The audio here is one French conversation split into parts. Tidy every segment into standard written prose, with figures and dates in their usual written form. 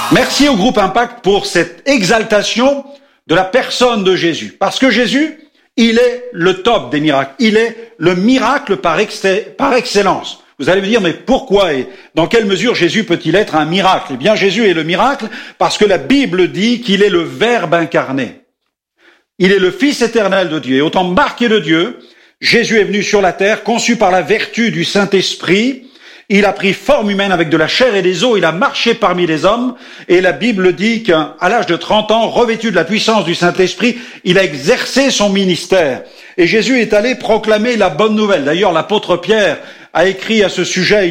Merci au groupe Impact pour cette exaltation de la personne de Jésus. Parce que Jésus, il est le top des miracles. Il est le miracle par excellence. Vous allez me dire, mais pourquoi et dans quelle mesure Jésus peut-il être un miracle? Eh bien, Jésus est le miracle parce que la Bible dit qu'il est le Verbe incarné. Il est le Fils éternel de Dieu. Et autant marqué de Dieu, Jésus est venu sur la terre, conçu par la vertu du Saint-Esprit. Il a pris forme humaine avec de la chair et des os, il a marché parmi les hommes, et la Bible dit qu'à l'âge de 30 ans, revêtu de la puissance du Saint-Esprit, il a exercé son ministère. Et Jésus est allé proclamer la bonne nouvelle. D'ailleurs, l'apôtre Pierre a écrit à ce sujet,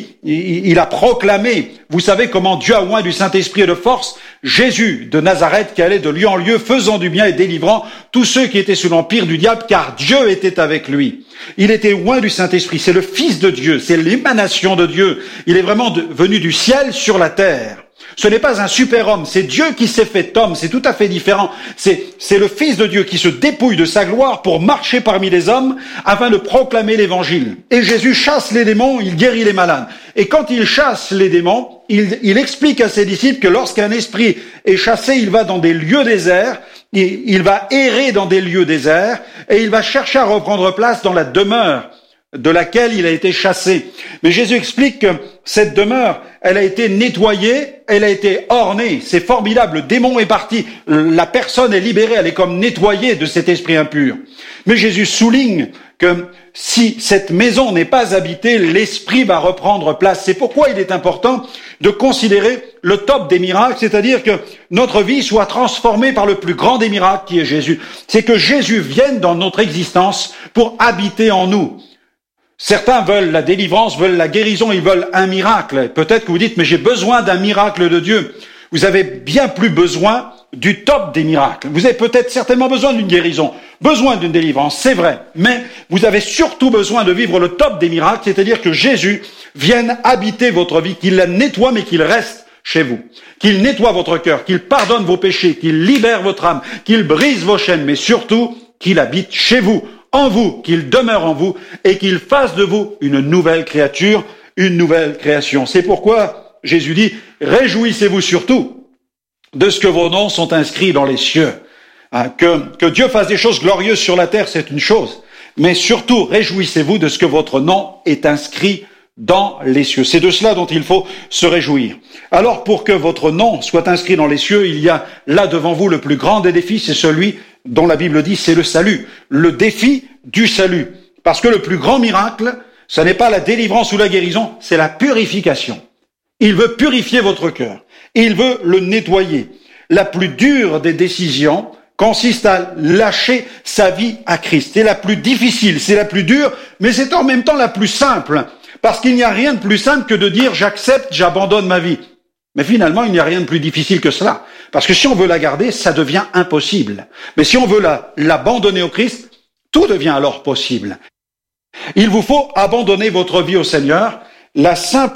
il a proclamé, vous savez comment Dieu a oint du Saint-Esprit et de force, Jésus de Nazareth qui allait de lieu en lieu, faisant du bien et délivrant tous ceux qui étaient sous l'empire du diable, car Dieu était avec lui. Il était oint du Saint-Esprit, c'est le Fils de Dieu, c'est l'émanation de Dieu. Il est vraiment venu du ciel sur la terre. Ce n'est pas un super-homme, c'est Dieu qui s'est fait homme, c'est tout à fait différent. C'est le Fils de Dieu qui se dépouille de sa gloire pour marcher parmi les hommes afin de proclamer l'évangile. Et Jésus chasse les démons, il guérit les malades. Et quand il chasse les démons, il explique à ses disciples que lorsqu'un esprit est chassé, il va dans des lieux déserts, il va errer dans des lieux déserts et il va chercher à reprendre place dans la demeure de laquelle il a été chassé. Mais Jésus explique que cette demeure, elle a été nettoyée, elle a été ornée. C'est formidable, le démon est parti, la personne est libérée, elle est comme nettoyée de cet esprit impur. Mais Jésus souligne que si cette maison n'est pas habitée, l'esprit va reprendre place. C'est pourquoi il est important de considérer le top des miracles, c'est-à-dire que notre vie soit transformée par le plus grand des miracles qui est Jésus. C'est que Jésus vienne dans notre existence pour habiter en nous. Certains veulent la délivrance, veulent la guérison, ils veulent un miracle. Peut-être que vous dites, mais j'ai besoin d'un miracle de Dieu. Vous avez bien plus besoin du top des miracles. Vous avez peut-être certainement besoin d'une guérison, besoin d'une délivrance, c'est vrai. Mais vous avez surtout besoin de vivre le top des miracles, c'est-à-dire que Jésus vienne habiter votre vie, qu'il la nettoie, mais qu'il reste chez vous. Qu'il nettoie votre cœur, qu'il pardonne vos péchés, qu'il libère votre âme, qu'il brise vos chaînes, mais surtout qu'il habite chez vous, en vous, qu'il demeure en vous et qu'il fasse de vous une nouvelle créature, une nouvelle création. C'est pourquoi Jésus dit, réjouissez-vous surtout de ce que vos noms sont inscrits dans les cieux. Que Dieu fasse des choses glorieuses sur la terre, c'est une chose, mais surtout réjouissez-vous de ce que votre nom est inscrit dans les cieux. C'est de cela dont il faut se réjouir. Alors pour que votre nom soit inscrit dans les cieux, il y a là devant vous le plus grand des défis, c'est celui dont la Bible dit c'est le salut, le défi du salut. Parce que le plus grand miracle, ce n'est pas la délivrance ou la guérison, c'est la purification. Il veut purifier votre cœur, il veut le nettoyer. La plus dure des décisions consiste à lâcher sa vie à Christ. C'est la plus difficile, c'est la plus dure, mais c'est en même temps la plus simple. Parce qu'il n'y a rien de plus simple que de dire j'accepte, j'abandonne ma vie. Mais finalement, il n'y a rien de plus difficile que cela. Parce que si on veut la garder, ça devient impossible. Mais si on veut l'abandonner au Christ, tout devient alors possible. Il vous faut abandonner votre vie au Seigneur. La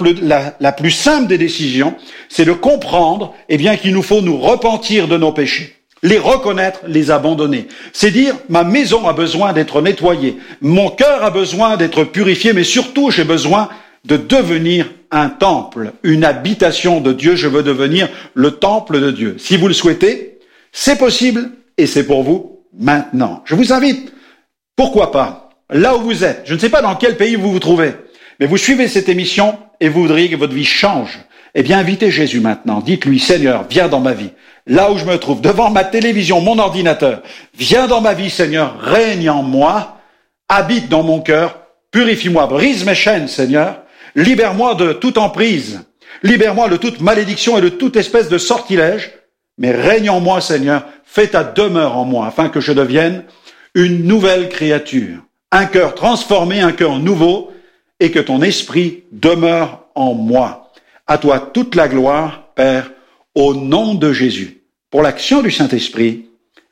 plus simple des décisions, c'est de comprendre, qu'il nous faut nous repentir de nos péchés. Les reconnaître, les abandonner. C'est dire, ma maison a besoin d'être nettoyée. Mon cœur a besoin d'être purifié, mais surtout, j'ai besoin de devenir un temple, une habitation de Dieu. Je veux devenir le temple de Dieu. Si vous le souhaitez, c'est possible et c'est pour vous maintenant. Je vous invite, pourquoi pas, là où vous êtes, je ne sais pas dans quel pays vous vous trouvez, mais vous suivez cette émission et vous voudriez que votre vie change. Invitez Jésus maintenant. Dites-lui, Seigneur, viens dans ma vie. Là où je me trouve, devant ma télévision, mon ordinateur, viens dans ma vie, Seigneur, règne en moi, habite dans mon cœur, purifie-moi, brise mes chaînes, Seigneur. Libère-moi de toute emprise, libère-moi de toute malédiction et de toute espèce de sortilège, mais règne en moi, Seigneur, fais ta demeure en moi, afin que je devienne une nouvelle créature, un cœur transformé, un cœur nouveau, et que ton esprit demeure en moi. À toi toute la gloire, Père, au nom de Jésus, pour l'action du Saint-Esprit.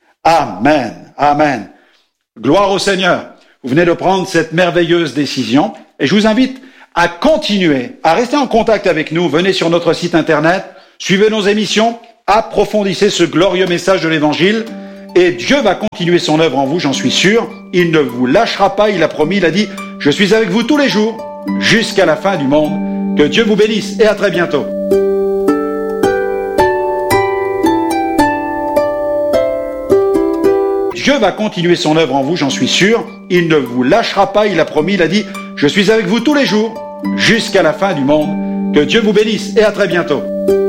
Amen, amen. Gloire au Seigneur. Vous venez de prendre cette merveilleuse décision, et je vous invite à continuer, à rester en contact avec nous. Venez sur notre site internet, suivez nos émissions, approfondissez ce glorieux message de l'Évangile et Dieu va continuer son œuvre en vous, j'en suis sûr. Il ne vous lâchera pas, il a promis, il a dit « Je suis avec vous tous les jours jusqu'à la fin du monde ». Que Dieu vous bénisse et à très bientôt. Dieu va continuer son œuvre en vous, j'en suis sûr. Il ne vous lâchera pas, il a promis, il a dit « Je suis avec vous tous les jours, jusqu'à la fin du monde ». Que Dieu vous bénisse et à très bientôt.